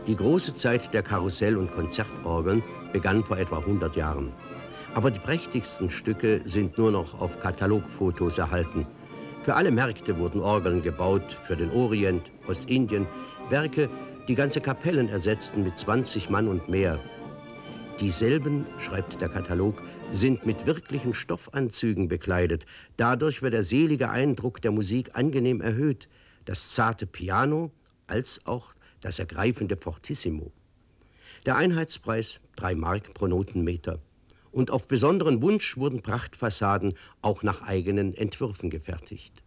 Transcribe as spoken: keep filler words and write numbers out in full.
Die große Zeit der Karussell- und Konzertorgeln begann vor etwa hundert Jahren. Aber die prächtigsten Stücke sind nur noch auf Katalogfotos erhalten. Für alle Märkte wurden Orgeln gebaut, für den Orient, Ostindien, Werke, die ganze Kapellen ersetzten mit zwanzig Mann und mehr. Dieselben, schreibt der Katalog, sind mit wirklichen Stoffanzügen bekleidet. Dadurch wird der selige Eindruck der Musik angenehm erhöht. Das zarte Piano als auch das ergreifende Fortissimo. Der Einheitspreis drei Mark pro Notenmeter. Und auf besonderen Wunsch wurden Prachtfassaden auch nach eigenen Entwürfen gefertigt.